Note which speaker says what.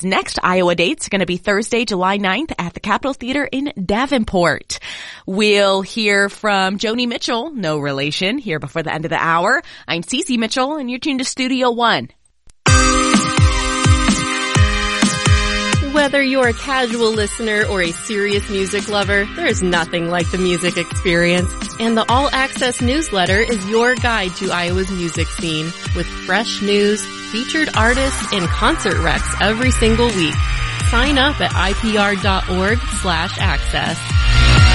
Speaker 1: Next Iowa date's going to be Thursday, July 9th at the Capitol Theater in Davenport. We'll hear from Joni Mitchell, no relation, here before the end of the hour. I'm Cece Mitchell, and you're tuned to Studio One.
Speaker 2: Whether you're a casual listener or a serious music lover, there's nothing like the music experience. And the All Access newsletter is your guide to Iowa's music scene with fresh news, featured artists, and concert recs every single week. Sign up at ipr.org/access.